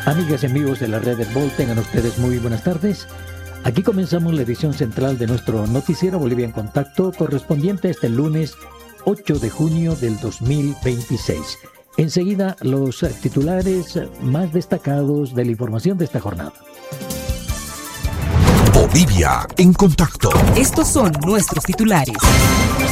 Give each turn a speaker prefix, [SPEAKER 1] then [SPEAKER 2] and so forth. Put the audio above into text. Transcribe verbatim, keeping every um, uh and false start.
[SPEAKER 1] Amigas y amigos de la red del Volt, tengan ustedes muy buenas tardes. Aquí comenzamos la edición central de nuestro noticiero Bolivia en Contacto, correspondiente a este lunes ocho de junio del dos mil veintiséis. Enseguida, los titulares más destacados de la información de esta jornada.
[SPEAKER 2] Bolivia en Contacto.
[SPEAKER 3] Estos son nuestros titulares.